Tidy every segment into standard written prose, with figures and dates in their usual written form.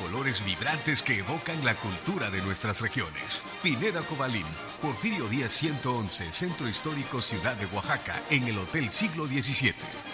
colores vibrantes que evocan la cultura de nuestras regiones. Pineda Cobalín, Porfirio Díaz 111, Centro Histórico Ciudad de Oaxaca, en el Hotel Siglo XVII.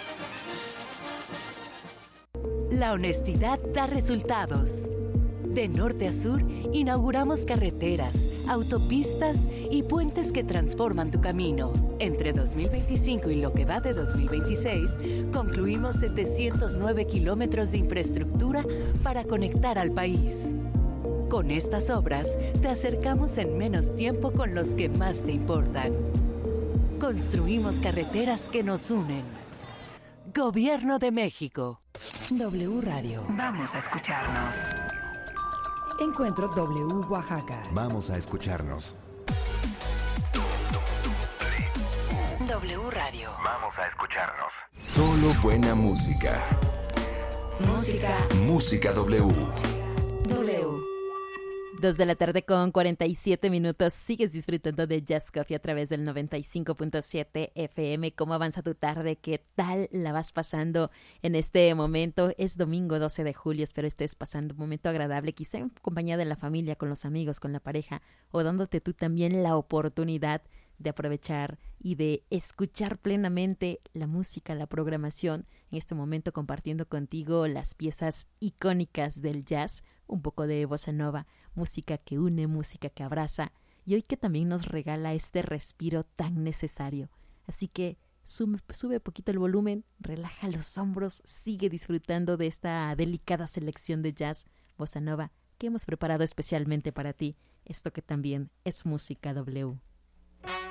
La honestidad da resultados. De norte a sur, inauguramos carreteras, autopistas y puentes que transforman tu camino. Entre 2025 y lo que va de 2026, concluimos 709 kilómetros de infraestructura para conectar al país. Con estas obras, te acercamos en menos tiempo con los que más te importan. Construimos carreteras que nos unen. Gobierno de México. W Radio. Vamos a escucharnos. Encuentro W Oaxaca. Vamos a escucharnos. W Radio. Vamos a escucharnos. Solo buena música. Música W. 2 de la tarde con 47 minutos. Sigues disfrutando de Jazz Coffee a través del 95.7 FM. ¿Cómo avanza tu tarde? ¿Qué tal la vas pasando en este momento? Es domingo 12 de julio. Espero estés pasando un momento agradable, quizá en compañía de la familia, con los amigos, con la pareja, o dándote tú también la oportunidad de aprovechar y de escuchar plenamente la música, la programación. En este momento compartiendo contigo las piezas icónicas del jazz, un poco de bossa nova, música que une, música que abraza, y hoy que también nos regala este respiro tan necesario. Así que sube poquito el volumen, relaja los hombros, sigue disfrutando de esta delicada selección de jazz, bossa nova, que hemos preparado especialmente para ti. Esto que también es música W.